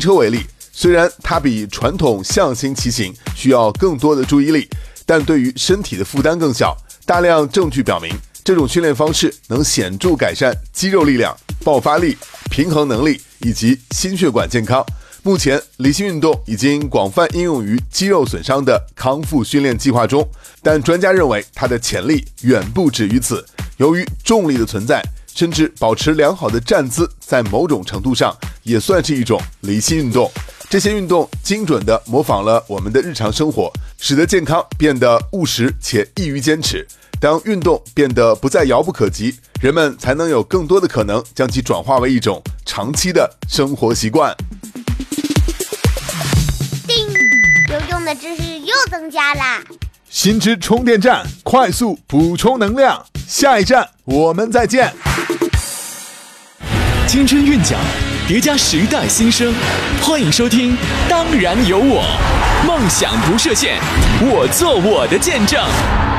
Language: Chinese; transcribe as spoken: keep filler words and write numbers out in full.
车为例，虽然它比传统向心骑行需要更多的注意力，但对于身体的负担更小。大量证据表明，这种训练方式能显著改善肌肉力量、爆发力、平衡能力以及心血管健康。目前，离心运动已经广泛应用于肌肉损伤的康复训练计划中，但专家认为它的潜力远不止于此。由于重力的存在，甚至保持良好的站姿，在某种程度上也算是一种离心运动。这些运动精准地模仿了我们的日常生活，使得健康变得务实且易于坚持。当运动变得不再遥不可及，人们才能有更多的可能将其转化为一种长期的生活习惯。 叮，有用的知识又增加啦！ 新知充电站，快速补充能量。下一站我们再见。 青春韵脚，叠加时代新生，欢迎收听《当然有我》，梦想不设限，我做我的见证。